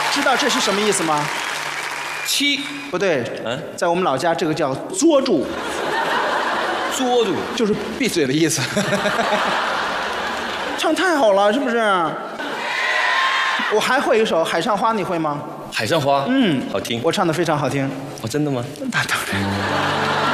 知道这是什么意思吗？ 七不对，在我们老家这个叫作住， 捉住就是闭嘴的意思。唱太好了，是不是？我还会一首《海上花》，你会吗？ 海上花， 嗯， 好听。 我唱的非常好听。 哦，真的吗？ 那当然。